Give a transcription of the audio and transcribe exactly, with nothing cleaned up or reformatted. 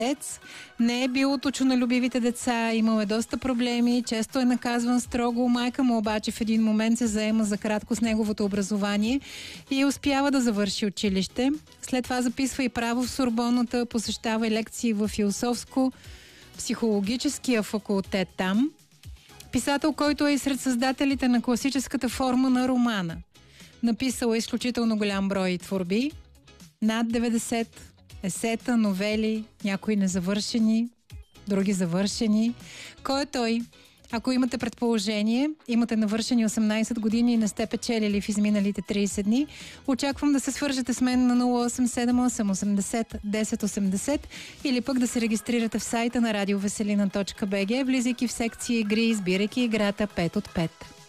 Не е бил от ученолюбивите деца, имал е доста проблеми, често е наказван строго. Майка му обаче в един момент се заема за кратко с неговото образование и успява да завърши училище. След това записва и право в Сорбоната, посещава и лекции в философско, психологическия факултет там. Писател, който е и сред създателите на класическата форма на романа. Написал е изключително голям брой творби, над деветдесет есета, новели, някои незавършени, други завършени. Кой е той? Ако имате предположение, имате навършени осемнайсет години и не сте печелили в изминалите трийсет дни, очаквам да се свържете с мен на нула осем седем осем осемдесет десет осемдесет или пък да се регистрирате в сайта на радиовеселина точка би джи, влизайки в секция игри, избирайки играта пет от пет.